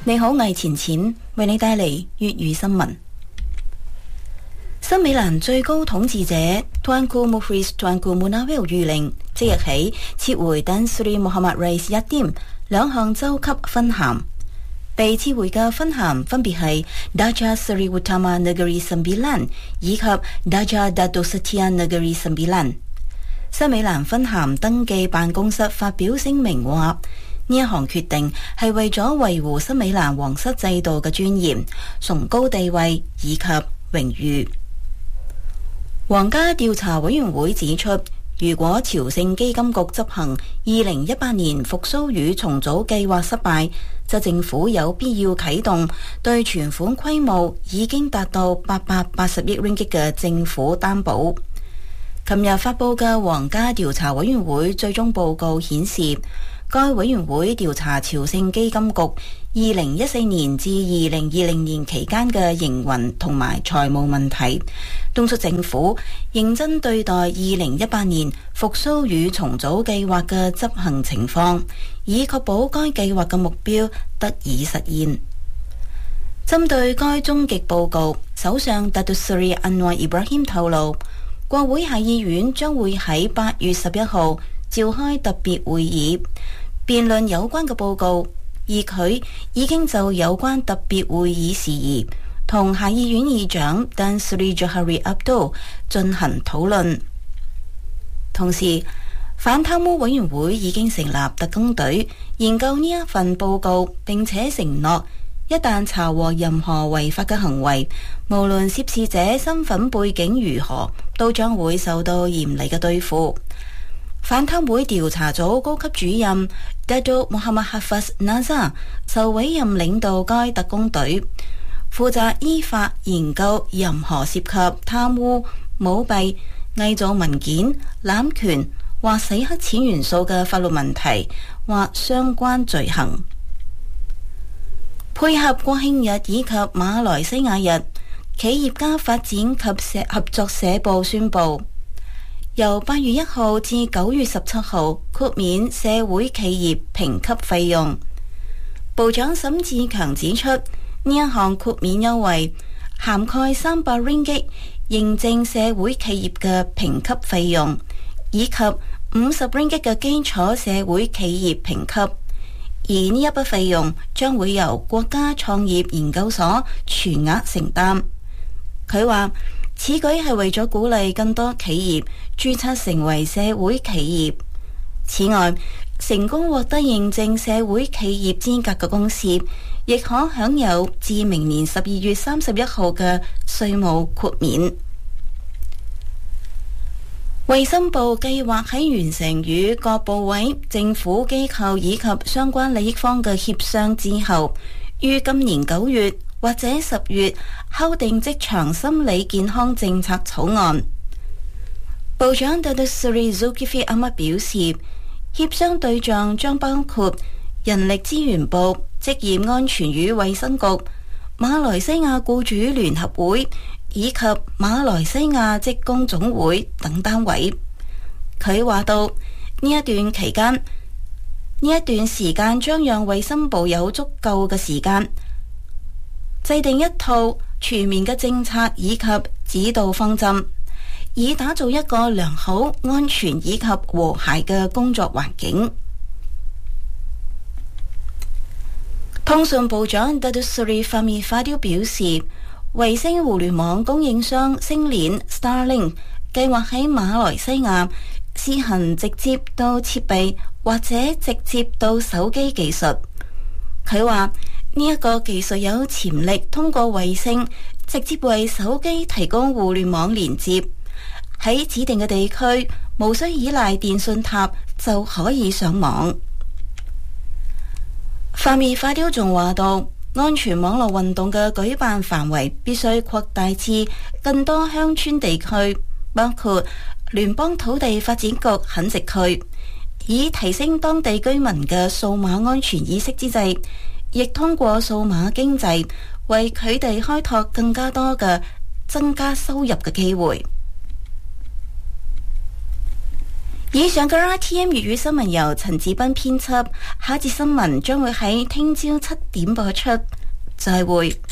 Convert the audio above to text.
你好，我係錢錢，為你帶嚟粵語新聞。新美蘭最高統治者 Tuanku Muhriz Tuanku Munawir 諭令，即日起撤回 Tan Sri Muhammad Rais Yatim 兩項州級勳銜。被撤回嘅勳銜分別係 Daja Seri Utama Negeri Sembilan 以及 Daja Dato Setia Negeri Sembilan。新美蘭勳銜登記辦公室發表聲明話，呢一項決定係為咗維護新美蘭皇室制度嘅尊嚴、崇高地位以及榮譽。皇家調查委員會指出，如果朝聖基金局執行2018年復甦與重組計劃失敗，則政府有必要啟動對存款規模已經達到880億 ringgit 嘅政府擔保。琴日發佈嘅皇家調查委員會最終報告顯示，該委員會調查朝聖基金局2014年至2020年期間嘅營運同埋財務問題，敦促政府認真對待2018年復甦與重組計劃嘅執行情況，以確保該計劃嘅目標得以實現。針對該終極報告，首相 Datuk Seri Anwar Ibrahim 透露，國會下議院將會喺8月11號召開特別會議，辯論有關嘅報告，而佢已經就有關特別會議事宜同下議院議長 Tan Sri Johari Abdul 進行討論。同時，反貪污委員會已經成立特工隊研究呢一份報告，並且承諾一旦查獲任何違法嘅行為，無論涉事者身份背景如何，都將會受到嚴厲嘅對付。反貪會調查組高級主任 Dato Muhammad Hafiz Nazar 受委任領導該特工隊，負責依法研究任何涉及貪污、舞弊、偽造文件、濫權或洗黑錢元素嘅法律問題或相關罪行。配合國慶日以及馬來西亞日，企業家發展及合作社部宣布，由8月1號至9月17號豁免社會企業評級費用。部長沈志強指出，呢一項豁免優惠涵蓋300 ringgit 認證社會企業嘅評級費用，以及50 ringgit 嘅基礎社會企業評級。而呢一筆費用將會由國家創業研究所全額承擔。佢話，此舉係為咗鼓勵更多企業註冊成為社會企業。此外，成功獲得認證社會企業資格嘅公司，亦可享有至明年12月31號嘅稅務豁免。衛生部計劃喺完成與各部委、政府機構以及相關利益方嘅協商之後，於今年9月或者10月敲定職場心理健康政策草案。部長 Datuk Seri Zulkifli Ahmad 表示，協商對象將包括人力資源部、職業安全與衛生局、馬來西亞僱主聯合會以及馬來西亞職工總會等單位。佢話到，呢一段時間將讓衛生部有足夠嘅時間制定一套全面嘅政策以及指導方針，以打造一個良好、安全以及和諧嘅工作環境。通訊部長 Datuk Seri Fahmi Fadil 表示，衛星互聯網供應商星鏈 Starlink 計劃喺馬來西亞試行直接到設備或者直接到手機技術。佢話呢一個技術有潛力通過衛星直接為手機提供互聯網連接，喺指定嘅地區無需依賴電信塔就可以上網。Fahmi Fadil仲話到，安全網絡運動嘅舉辦範圍必須擴大至更多鄉村地區，包括聯邦土地發展局墾殖區，以提升當地居民嘅數碼安全意識之際，亦通過數碼經濟為佢哋開拓更加多嘅增加收入嘅機會。 以上嘅 RTM 粵語新聞由陳子斌編輯，下節新聞將會喺聽朝7點播出，再會。